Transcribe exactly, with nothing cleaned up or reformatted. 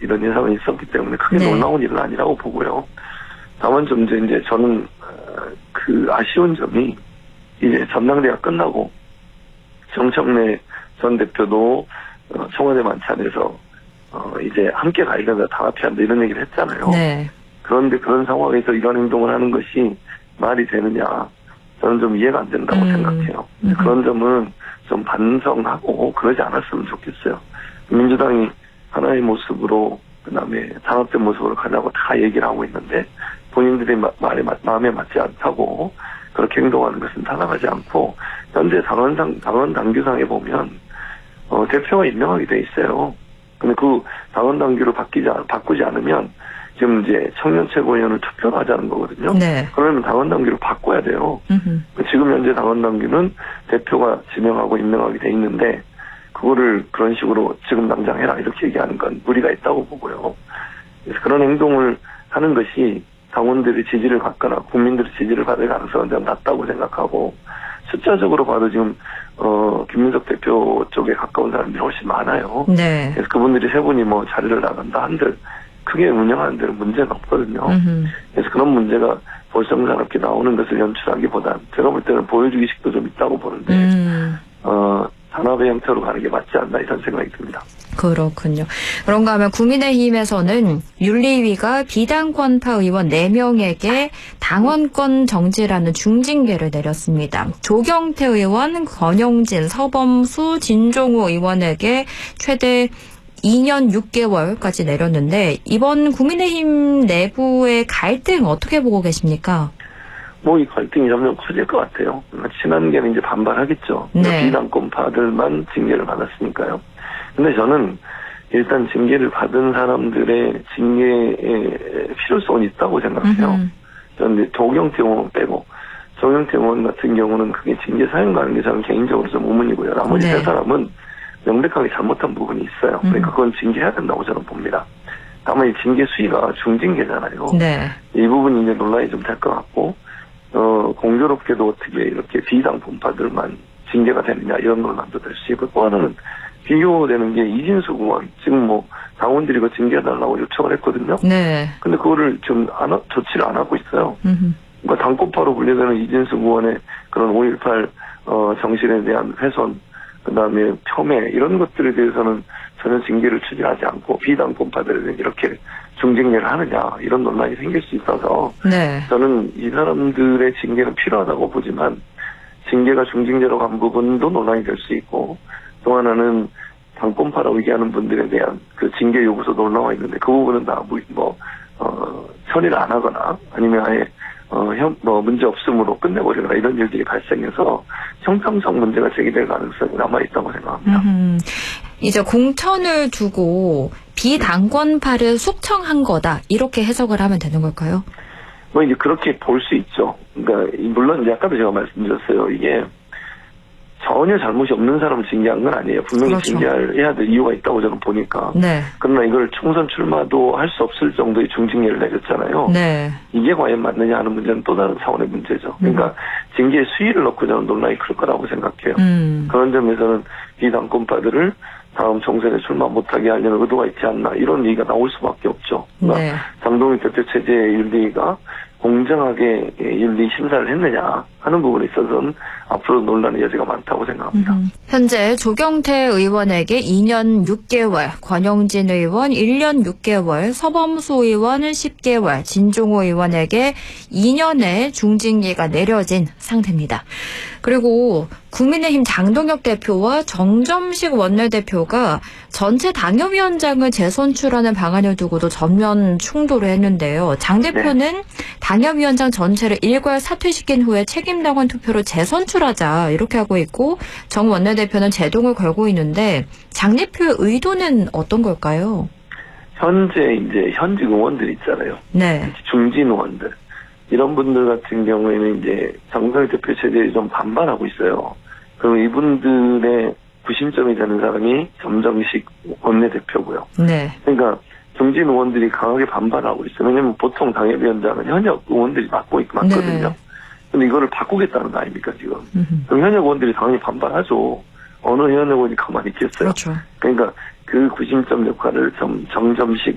이런 예상은 있었기 때문에 크게 네. 놀라운 일은 아니라고 보고요. 다만 좀 이제, 이제 저는 그 아쉬운 점이 이제 전당대회가 끝나고 정청래 전 대표도 청와대 만찬에서 어 이제 함께 가려다 다 합의한다 이런 얘기를 했잖아요. 네. 그런데 그런 상황에서 이런 행동을 하는 것이 말이 되느냐 저는 좀 이해가 안 된다고 음. 생각해요. 음. 그런 점은 좀 반성하고 그러지 않았으면 좋겠어요. 민주당이 하나의 모습으로 그다음에 단합된 모습으로 가자고 다 얘기를 하고 있는데 본인들의 마, 말에 마음에 맞지 않다고 그렇게 행동하는 것은 타당하지 않고 현재 당원상 당원 당규상에 보면 어, 대표가 임명하게 돼 있어요. 근데 그 당원 당규를 바뀌지 바꾸지 않으면 지금 이제 청년 최고위원을 투표를 하자는 거거든요. 네. 그러면 당원 당규를 바꿔야 돼요. 음흠. 지금 현재 당원 당규는 대표가 지명하고 임명하게 돼 있는데 그거를 그런 식으로 지금 당장 해라 이렇게 얘기하는 건 무리가 있다고 보고요. 그래서 그런 행동을 하는 것이 당원들의 지지를 받거나 국민들의 지지를 받을 가능성은 좀 낮다고 생각하고 숫자적으로 봐도 지금 어 김민석 대표 쪽에 가까운 사람들이 훨씬 많아요. 네. 그래서 그분들이 세 분이 뭐 자리를 나간다 한들 크게 운영하는 데는 문제는 없거든요. 음흠. 그래서 그런 문제가 볼성사납게 나오는 것을 연출하기보단 제가 볼 때는 보여주기식도 좀 있다고 보는데 음. 어 단합의 형태로 가는 게 맞지 않나 이런 생각이 듭니다. 그렇군요. 그런가 하면 국민의힘에서는 윤리위가 비당권파 의원 네 명에게 당원권 정지라는 중징계를 내렸습니다. 조경태 의원, 권영진, 서범수, 진종우 의원에게 최대 이 년 육 개월까지 내렸는데 이번 국민의힘 내부의 갈등 어떻게 보고 계십니까? 뭐 이 갈등이 점점 커질 것 같아요. 친한계는 이제 반발하겠죠. 네. 비당권파들만 징계를 받았으니까요. 근데 저는 일단 징계를 받은 사람들의 징계의 필요성은 있다고 생각해요. 그런데 조경태 의원 빼고 조경태 의원 같은 경우는 그게 징계 사용 가는 게 저는 개인적으로 좀 의문이고요. 나머지 네. 세 사람은 명백하게 잘못한 부분이 있어요. 그러니까 그건 징계해야 된다고 저는 봅니다. 다만 이 징계 수위가 중징계잖아요. 네. 이 부분이 이제 논란이 좀 될 것 같고 어 공교롭게도 어떻게 이렇게 비당권파들만 징계가 되느냐 이런 논란도 될 수 있고 또 하나는 비교되는 게 이진숙 의원 지금 뭐 당원들이 그 징계해달라고 요청을 했거든요. 네. 근데 그거를 좀 안, 조치를 안 하고 있어요. 음흠. 그러니까 당권파로 분류되는 이진숙 의원의 그런 오일팔 어, 정신에 대한 훼손, 그 다음에 폄훼 이런 것들에 대해서는 전혀 징계를 추진하지 않고 비당권파들에는 이렇게 중징계를 하느냐 이런 논란이 생길 수 있어서 네. 저는 이 사람들의 징계는 필요하다고 보지만 징계가 중징계로 간 부분도 논란이 될 수 있고 또 하나는 당권파라고 얘기하는 분들에 대한 그 징계 요구서도 올라와 있는데 그 부분은 다 뭐 어, 처리를 안 하거나 아니면 아예 어, 형, 뭐 문제 없음으로 끝내버리거나 이런 일들이 발생해서 형평성 문제가 제기될 가능성이 남아 있다고 생각합니다. 음흠. 이제 공천을 두고 비당권파를 숙청한 거다 이렇게 해석을 하면 되는 걸까요? 뭐 이제 그렇게 볼 수 있죠. 그러니까 물론 이제 아까도 제가 말씀드렸어요. 이게 전혀 잘못이 없는 사람을 징계한 건 아니에요. 분명히 그렇죠. 징계해야 될 이유가 있다고 저는 보니까. 네. 그러나 이걸 총선 출마도 할 수 없을 정도의 중징계를 내렸잖아요. 네. 이게 과연 맞느냐 하는 문제는 또 다른 차원의 문제죠. 그러니까 음. 징계의 수위를 놓고 저는 논란이 클 거라고 생각해요. 음. 그런 점에서는 비당권파들을 다음 총선에 출마 못하게 하려는 의도가 있지 않나 이런 얘기가 나올 수밖에 없죠. 그러니까 네. 장동익 대표 체제의 윤리위가 공정하게 윤리 심사를 했느냐 하는 부분에 있어서는 앞으로 논란의 여지가 많다고 생각합니다. 음. 현재 조경태 의원에게 이 년 육 개월, 권영진 의원 일 년 육 개월, 서범수 의원은 십 개월, 진종호 의원에게 이 년의 중징계가 내려진 상태입니다. 그리고 국민의힘 장동혁 대표와 정점식 원내대표가 전체 당협위원장을 재선출하는 방안을 두고도 전면 충돌을 했는데요. 장 대표는 네. 당협위원장 전체를 일괄 사퇴시킨 후에 책임당원 투표로 재선출하자 이렇게 하고 있고 정 원내대표는 제동을 걸고 있는데 장 대표의 의도는 어떤 걸까요? 현재 이제 현직 의원들 있잖아요. 네. 중진 의원들. 이런 분들 같은 경우에는 이제 장동혁 대표 체제에 좀 반발하고 있어요. 그럼 이분들의 구심점이 되는 사람이 정점식 원내대표고요. 네. 그러니까 중진 의원들이 강하게 반발하고 있어요. 왜냐하면 보통 당협위원장은 현역 의원들이 맡고 있고 맞거든요. 네. 근데 이거를 바꾸겠다는 거 아닙니까 지금? 음흠. 그럼 현역 의원들이 당연히 반발하죠. 어느 현역 의원이 가만히 있겠어요? 그렇죠. 그러니까 그 구심점 역할을 좀 정점식